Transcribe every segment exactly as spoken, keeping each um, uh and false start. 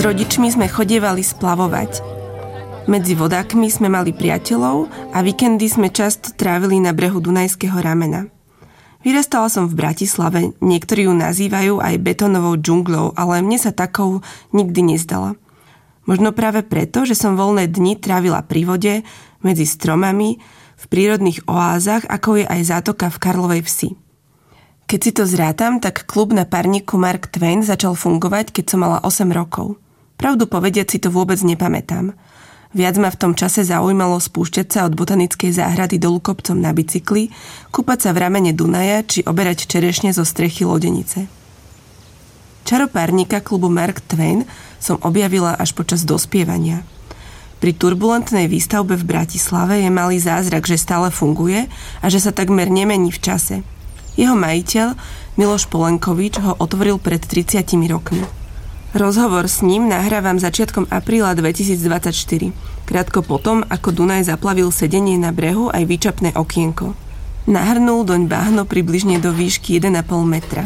rodičmi sme chodievali splavovať. Medzi vodákmi sme mali priateľov a víkendy sme často trávili na brehu Dunajského ramena. Vyrastala som v Bratislave, niektorí ju nazývajú aj betónovou džunglou, ale mne sa takou nikdy nezdala. Možno práve preto, že som voľné dni trávila pri vode, medzi stromami, v prírodných oázach, ako je aj zátoka v Karlovej Vsi. Keď si to zrátam, tak klub na parníku Mark Twain začal fungovať, keď som mala osem rokov. Pravdu povediac si to vôbec nepamätám. Viac ma v tom čase zaujímalo spúšťať sa od botanickej záhrady dolu kopcom na bicykli, kúpať sa v ramene Dunaja či oberať čerešne zo strechy lodenice. Čaro párnika klubu Mark Twain som objavila až počas dospievania. Pri turbulentnej výstavbe v Bratislave je malý zázrak, že stále funguje a že sa takmer nemení v čase. Jeho majiteľ, Miloš Polenkovič, ho otvoril pred tridsiatimi rokmi. Rozhovor s ním nahrávam začiatkom apríla dvetisícdvadsaťštyri, krátko potom, ako Dunaj zaplavil sedenie na brehu aj výčapné okienko. Nahrnul doň bahno približne do výšky jeden a pol metra.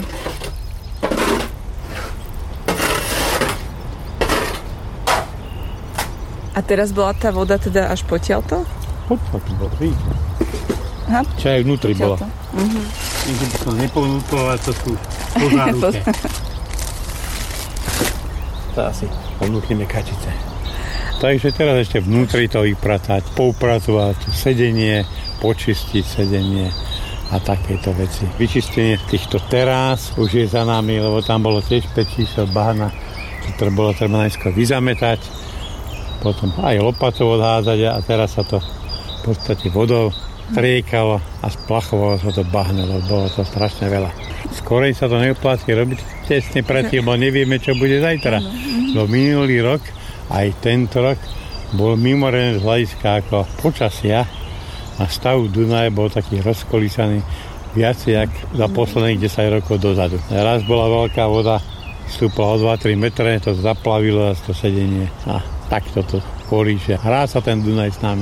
A teraz bola tá voda teda až potiaľto? Potiaľto bola, vidíte. Aha. Čo aj vnútri bola. Mhm. Keď by som neponúkol, to sú pozáruke. To asi ponúkneme kačice. Takže teraz ešte vnútri to vypratať, poupracovať sedenie, počistiť sedenie a takéto veci. Vyčistenie týchto terás už je za nami, lebo tam bolo tiež päť čísel bahna, ktoré bolo treba najskôr vyzametať, potom aj lopatou odhádzať a teraz sa to v podstate vodou triekalo a splachovalo sa to bahne, lebo bolo to strašne veľa. Skorej sa to neoplatí robiť tesne predtým, lebo nevieme, čo bude zajtra. No minulý rok, aj tento rok, bol mimoriadne z hľadiska ako počasia a stav Dunaja bol taký rozkolísaný viacej, jak za posledných desať rokov dozadu. Raz bola veľká voda, vstúpla o dva tri metre, to zaplavilo to sedenie a takto to kolíše. Hrá sa ten Dunaj s nami.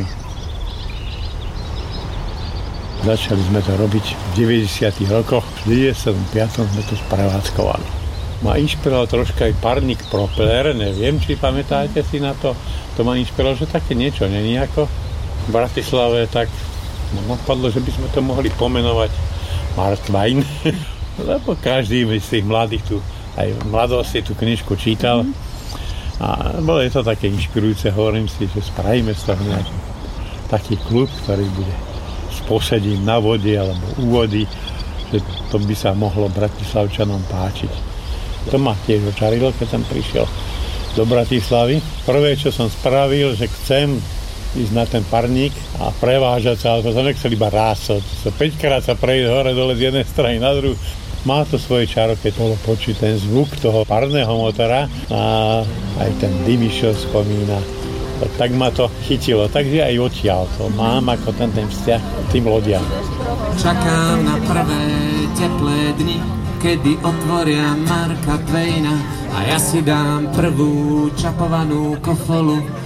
Začali sme to robiť v deväťdesiatych rokoch. V deväťdesiatom piatom sme to sprevádzkovali. Ma inšpiroval troška aj parník Propeller, neviem, či pamätáte si na to. To ma inšpiroval, že také niečo není ako v Bratislave, tak ma napadlo, že by sme to mohli pomenovať Mark Twain. Lebo každý z tých mladých tu, aj v mladosti tú knižku čítal. A bolo je to také inšpirujúce, hovorím si, že spravíme z toho nejaký taký klub, ktorý bude posedím na vode alebo u vody, že to by sa mohlo Bratislavčanom páčiť. To ma tiež očarilo, keď som prišiel do Bratislavy. Prvé, čo som spravil, že chcem ísť na ten parník a prevážať sa, ale to som nechcel iba rásť. So päťkrát sa prejsť hore dole z jednej strany na druhú. Má to svoje čaro, keď bolo počuť ten zvuk toho parného motora a aj ten dym išiel z komína. Tak ma to chytilo, takže aj odtiaľ to mám ako ten, ten vzťah k tým lodiam. Čakám na prvé teplé dni, kedy otvoria Marka Twaina a ja si dám prvú čapovanú kofolu